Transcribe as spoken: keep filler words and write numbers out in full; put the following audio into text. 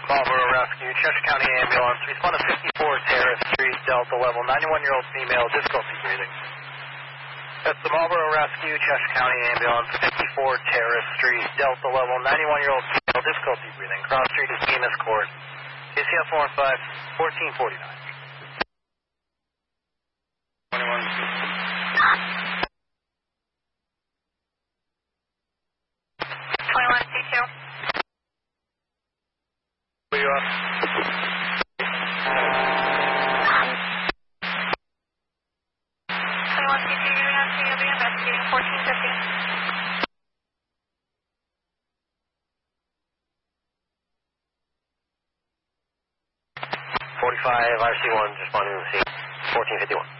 Marlboro Rescue, Cheshire County Ambulance. Respond to fifty-four Terrace Street, Delta level, ninety-one-year-old female, difficulty breathing. That's the Marlboro Rescue, Cheshire County Ambulance, fifty-four Terrace Street, Delta level, ninety-one-year-old female, difficulty breathing. Cross Street is Bemis Court. K C F four one five, fourteen forty-nine. twenty-one. twenty-one C two. Where you are? twenty-one C two, you're going to be investigating fourteen fifty. forty-five R C one, responding to the scene, fourteen fifty-one.